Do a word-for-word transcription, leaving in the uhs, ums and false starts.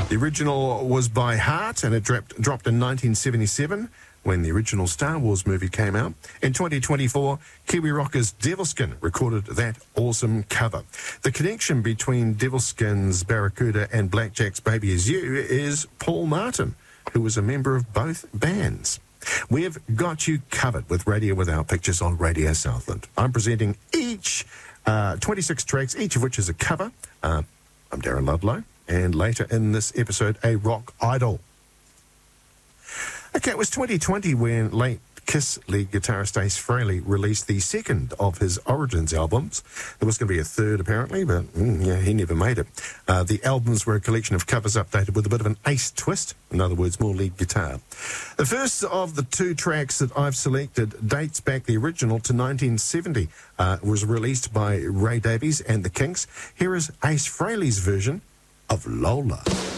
The original was by Heart, and it dropped, dropped in nineteen seventy-seven when the original Star Wars movie came out. In twenty twenty-four, Kiwi rockers Devilskin recorded that awesome cover. The connection between Devilskin's Barracuda and Blackjack's Baby Is You is Paul Martin, who was a member of both bands. We've got you covered with Radio Without Pictures on Radio Southland. I'm presenting each uh, twenty-six tracks, each of which is a cover. Uh, I'm Darren Ludlow, and later in this episode, a rock idol. Okay, it was twenty twenty when late Kiss lead guitarist Ace Frehley released the second of his Origins albums. There was going to be a third, apparently, but mm, yeah, he never made it. Uh, the albums were a collection of covers updated with a bit of an Ace twist. In other words, more lead guitar. The first of the two tracks that I've selected dates back the original to nineteen seventy. Uh, it was released by Ray Davies and the Kinks. Here is Ace Frehley's version of Lola.